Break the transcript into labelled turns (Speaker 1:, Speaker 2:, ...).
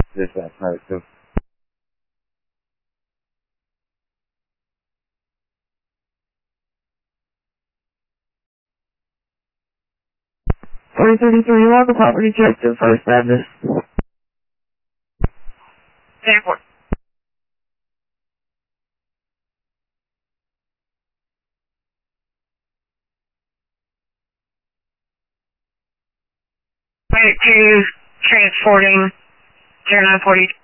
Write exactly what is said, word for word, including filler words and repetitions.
Speaker 1: This last night, so.
Speaker 2: forty thirty-three, local property check to First Baptist.
Speaker 3: Airport. Wait, two, transporting, zero nine forty.